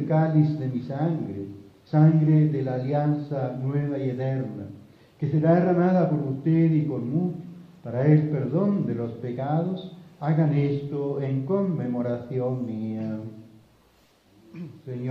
cáliz de mi sangre, sangre de la alianza nueva y eterna, que será derramada por usted y por muchos para el perdón de los pecados. Hagan esto en conmemoración mía. Señor.